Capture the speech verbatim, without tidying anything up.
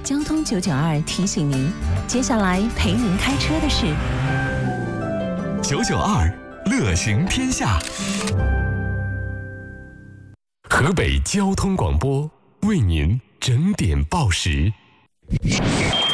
交通九九二提醒您，接下来陪您开车的是九九二乐行天下。河北交通广播为您整点报时。